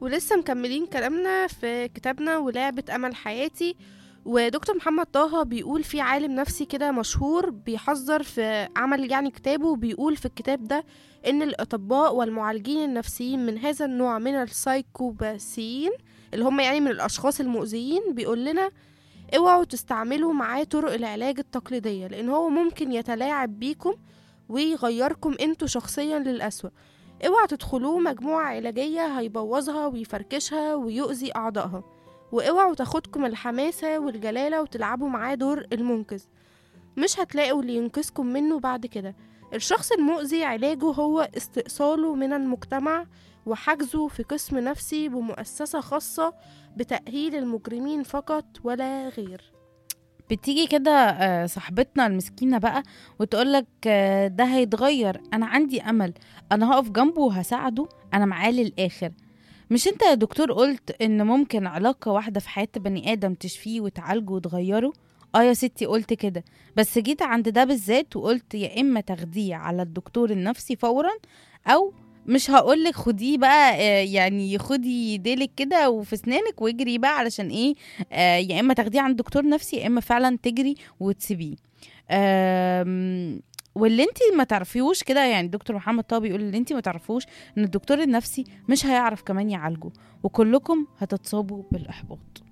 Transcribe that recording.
ولسه مكملين كلامنا في كتابنا ولعبة أمل حياتي. ودكتور محمد طه بيقول في عالم نفسي كده مشهور بيحذر في عمل كتابه، بيقول في الكتاب ده إن الأطباء والمعالجين النفسيين من هذا النوع من السايكوباسيين اللي هم من الأشخاص المؤذيين، بيقول لنا اوعوا تستعملوا معاه طرق العلاج التقليدية، لأن هو ممكن يتلاعب بيكم ويغيركم انتوا شخصيا للأسوأ. اوعى تدخلوه مجموعة علاجية هيبوظها ويفركشها ويؤذي أعضائها. واوعوا تاخدكم الحماسة والجلالة وتلعبوا معاه دور المنقذ، مش هتلاقوا اللي ينقذكم منه بعد كده. الشخص المؤذي علاجه هو استئصاله من المجتمع وحجزه في قسم نفسي بمؤسسة خاصة بتأهيل المجرمين فقط ولا غير. بتيجي كده صاحبتنا المسكينة بقى وتقولك ده هيتغير، أنا عندي أمل، أنا هقف جنبه وهساعده، أنا معاه للآخر. مش انت يا دكتور قلت ان ممكن علاقة واحدة في حياة بني آدم تشفيه وتعالجه وتغيره؟ اه يا ستي قلت كده، بس جيت عند ده بالذات وقلت يا اما تاخديه على الدكتور النفسي فورا، او مش هقولك خديه بقى يعني خدي ديلك كده وفي اسنانك واجري بقى علشان ايه. يا اما تاخديه عند دكتور نفسي يا اما فعلا تجري وتسيبيه. واللي انت ما تعرفيهوش كده، يعني دكتور محمد طه بيقول اللي انت ما تعرفوش ان الدكتور النفسي مش هيعرف كمان يعالجه، وكلكم هتتصابوا بالاحباط.